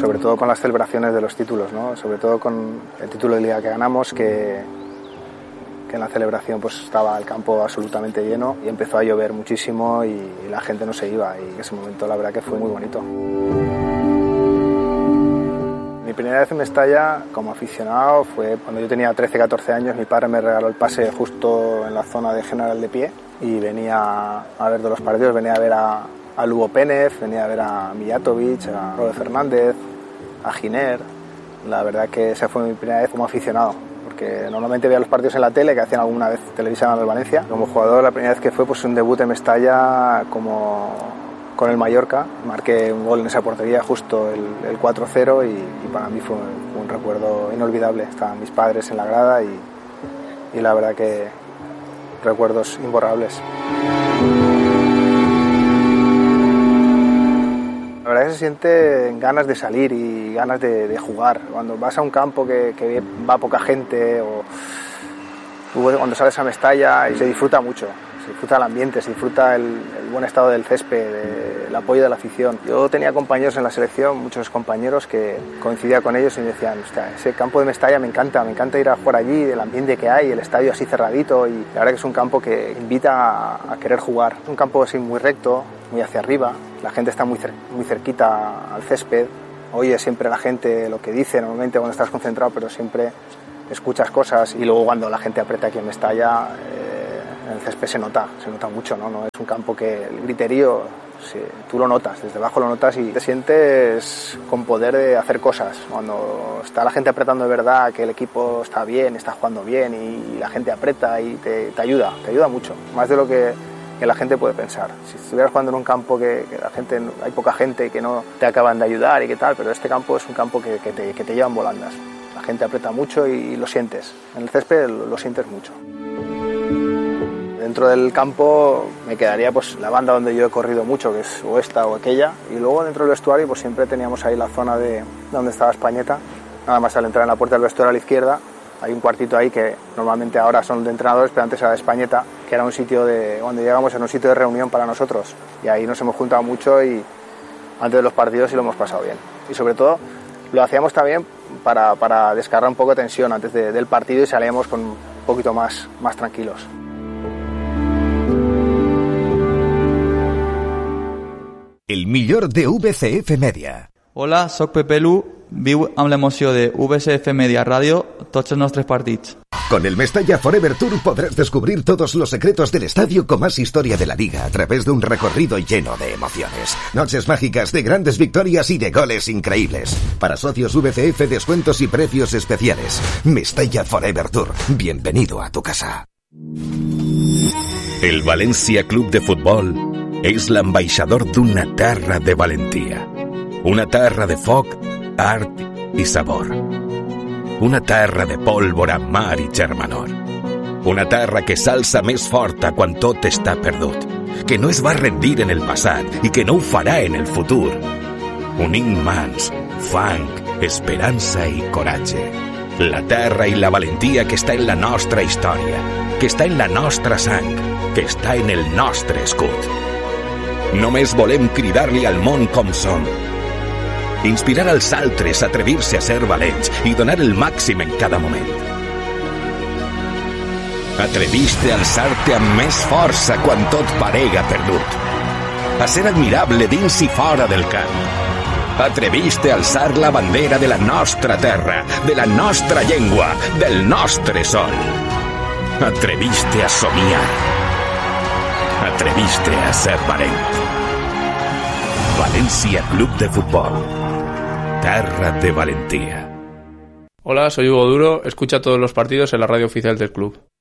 sobre todo con las celebraciones de los títulos, ¿no? Sobre todo con el título de Liga que ganamos, que en la celebración pues estaba el campo absolutamente lleno y empezó a llover muchísimo y la gente no se iba, y en ese momento la verdad que fue muy bonito. Mi primera vez en Mestalla como aficionado fue cuando yo tenía 13-14 años. Mi padre me regaló el pase justo en la zona de General de Pie y venía a ver de los partidos, venía a ver a Lugo Pénez, venía a ver a Mijatovic, a Robert Fernández, a Giner. La verdad que esa fue mi primera vez como aficionado, porque normalmente veía los partidos en la tele, que hacían alguna vez Televisa del Valencia. Como jugador, la primera vez que fue pues un debut en Mestalla con el Mallorca. Marqué un gol en esa portería, justo el 4-0, y para mí fue un recuerdo inolvidable. Estaban mis padres en la grada y la verdad que recuerdos imborrables. La verdad que se sienten ganas de salir y ganas de jugar. Cuando vas a un campo que va poca gente, o cuando sales a Mestalla, y se disfruta mucho. Se disfruta el ambiente, se disfruta el buen estado del césped, el apoyo de la afición. Yo tenía compañeros en la selección, muchos compañeros que coincidía con ellos y me decían: hostia, ese campo de Mestalla me encanta ir a jugar allí, el ambiente que hay, el estadio así cerradito, y la verdad que es un campo que invita a querer jugar. Es un campo así muy recto, muy hacia arriba, la gente está muy cerquita al césped, oye siempre la gente lo que dice, normalmente cuando estás concentrado, pero siempre escuchas cosas, y luego cuando la gente aprieta aquí en Mestalla, en el césped se nota mucho, ¿no? No es un campo que el griterío, tú lo notas, desde abajo lo notas y te sientes con poder de hacer cosas. Cuando está la gente apretando de verdad, que el equipo está bien, está jugando bien y la gente aprieta y te ayuda mucho, más de lo que la gente puede pensar. Si estuvieras jugando en un campo que la gente, hay poca gente, que no te acaban de ayudar y qué tal, pero este campo es un campo que te llevan volandas. La gente aprieta mucho y lo sientes. En el césped lo sientes mucho. Dentro del campo me quedaría pues la banda donde yo he corrido mucho, que es o esta o aquella, y luego dentro del vestuario pues siempre teníamos ahí la zona de donde estaba Españeta. Nada más al entrar en la puerta del vestuario a la izquierda hay un cuartito ahí que normalmente ahora son de entrenadores, pero antes era de Españeta, que era un sitio cuando llegamos era un sitio de reunión para nosotros, y ahí nos hemos juntado mucho y antes de los partidos sí lo hemos pasado bien. Y sobre todo lo hacíamos también para descargar un poco de tensión antes del partido, y salíamos con un poquito más tranquilos. El millor de VCF Media. Hola, soc Pepe Lu, viu amb l'emoció de VCF Media Radio tots els nostres partits. Con el Mestalla Forever Tour podrás descubrir todos los secretos del estadio con más historia de la liga a través de un recorrido lleno de emociones. Noches mágicas de grandes victorias y de goles increíbles. Para socios VCF, descuentos y precios especiales. Mestalla Forever Tour. Bienvenido a tu casa. El València Club de Futbol és l'ambaixador d'una terra de valentia. Una terra de foc, art i sabor. Una terra de pólvora, mar i germanor. Una terra que s'alça més forta quan tot està perdut, que no es va rendir en el passat i que no ho farà en el futur. Unint mans, fang, esperança i coratge. La terra i la valentia que està en la nostra història, que està en la nostra sang, que està en el nostre escut. Només volem cridar-li al món com som. Inspirar als altres a atrevir-se a ser valents i donar el màxim en cada moment. Atreviste a alçar-te amb més força quan tot parega perdut. A ser admirable dins i fora del camp. Atreviste a alçar la bandera de la nostra terra, de la nostra llengua, del nostre sol. Atreviste a somiar. Atreviste a ser valent. València Club de Futbol. Terra de valentía. Hola, soy Hugo Duro. Escucha todos los partidos en la radio oficial del club.